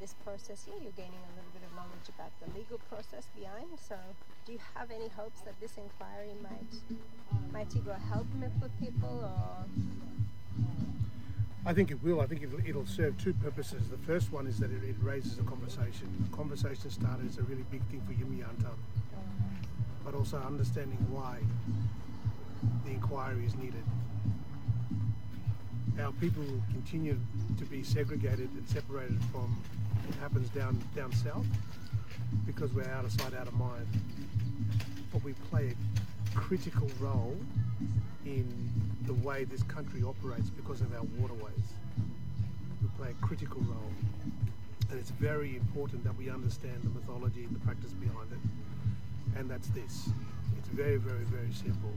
this process here, you're gaining a little bit of knowledge about the legal process behind. So do you have any hopes that this inquiry might either help with people or... I think it will. I think it'll serve two purposes. The first one is that it raises a conversation. Conversation starter is a really big thing for Yumi Yantam, but also understanding why the inquiry is needed. Our people will continue to be segregated and separated from what happens down south because we're out of sight, out of mind. But we play a critical role in the way this country operates because of our waterways. We play a critical role, and it's very important that we understand the mythology and the practice behind it, and that's this. It's very, very, very simple.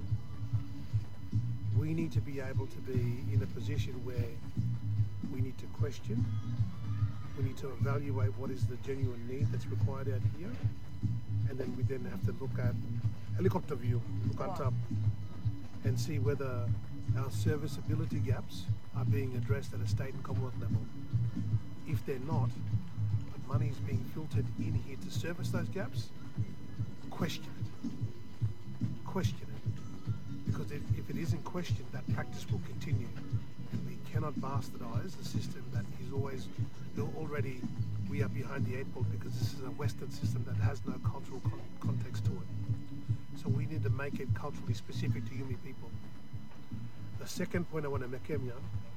We need to be able to be in a position where we need to question, we need to evaluate what is the genuine need that's required out here, and then we then have to look at helicopter view, look on top, and see whether our serviceability gaps are being addressed at a state and Commonwealth level. If they're not, but money is being filtered in here to service those gaps, question it. Question it. Because if it isn't questioned, that practice will continue. And we cannot bastardize a system that is already, we are behind the eight ball because this is a Western system that has no cultural context to it. So we need to make it culturally specific to Yumi people. The second point I want to make, Emya,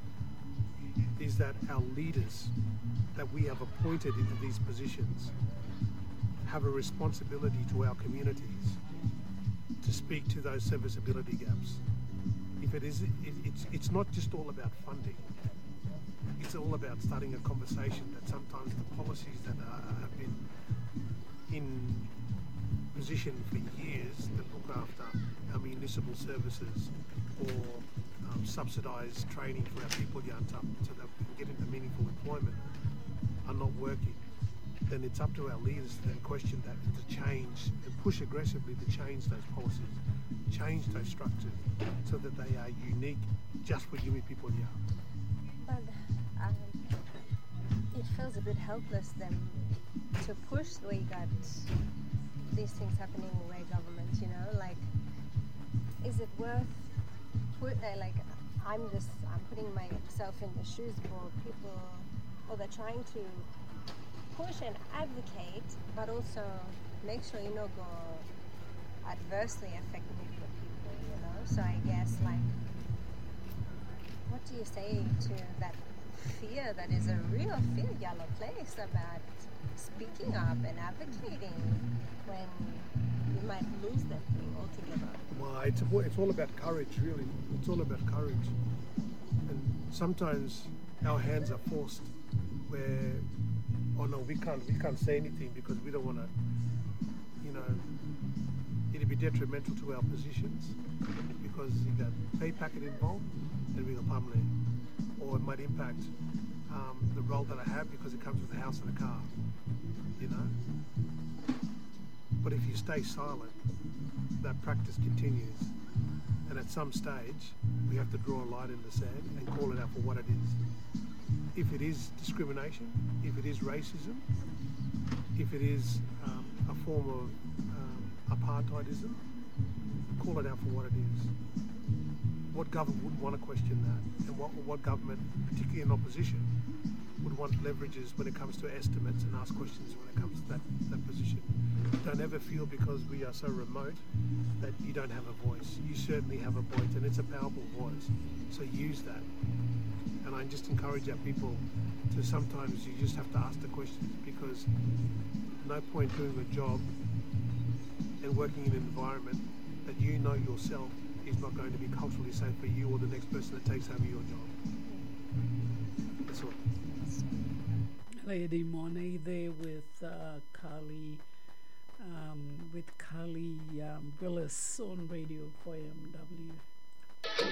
is that our leaders that we have appointed into these positions have a responsibility to our communities to speak to those serviceability gaps. If it is, it's not just all about funding. It's all about starting a conversation that sometimes the policies that have been in position for years that look after our municipal services or subsidise training for our people Yantam so that we can get into meaningful employment are not working, then it's up to our leaders to then question that and to change and push aggressively to change those policies, change those structures so that they are unique just for Yumi people here. But it feels a bit helpless then to push the way you got these things happening in way government, you know, like, is it worth I'm putting myself in the shoes for people, or they're trying to push and advocate, but also make sure you not go adversely affect the people, you know. So I guess, like, what do you say to that fear that is a real fear, yellow place, about speaking up and advocating when you might lose that thing altogether? Well, it's all about courage, really. It's all about courage. And sometimes our hands are forced where, oh no, we can't say anything because we don't want to, you know, it'd be detrimental to our positions because you got pay packet involved and we got Pamela. Or it might impact the role that I have because it comes with a house and a car, you know. But if you stay silent, that practice continues. And at some stage, we have to draw a line in the sand and call it out for what it is. If it is discrimination, if it is racism, if it is a form of apartheidism, call it out for what it is. What government would want to question that? And what government, particularly in opposition, would want leverages when it comes to estimates and ask questions when it comes to that position? Don't ever feel because we are so remote that you don't have a voice. You certainly have a voice, and it's a powerful voice. So use that. And I just encourage our people to sometimes you just have to ask the questions because no point doing a job and working in an environment that you know yourself is not going to be culturally safe for you or the next person that takes over your job. That's all. Lady Monet there with Carly Billis on Radio 4MW.